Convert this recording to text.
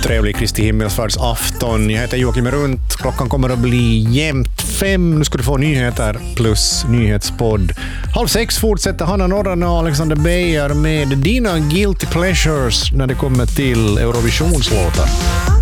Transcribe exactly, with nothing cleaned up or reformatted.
trevlig Kristi himmelsfärdsafton. Jag heter Joakim Runt. Klockan kommer att bli jämnt fem. Nu ska du få nyheter plus nyhetspodd. Halv sex fortsätter Hanna Norran och Alexander Beijer med dina guilty pleasures när det kommer till Eurovisionslåtar.